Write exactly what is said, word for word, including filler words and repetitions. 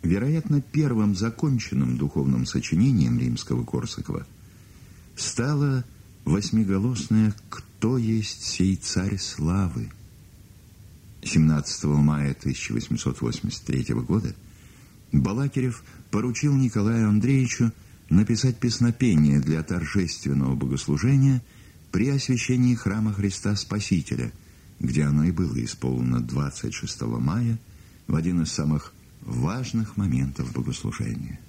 Вероятно, первым законченным духовным сочинением римского-корсакова стало восьмиголосное «Кто есть сей царь славы?». семнадцатого мая тысяча восемьсот восемьдесят третьего года Балакирев поручил Николаю Андреевичу написать песнопение для торжественного богослужения при освящении храма Христа Спасителя, где оно и было исполнено двадцать шестого мая в один из самых важных моментов богослужения.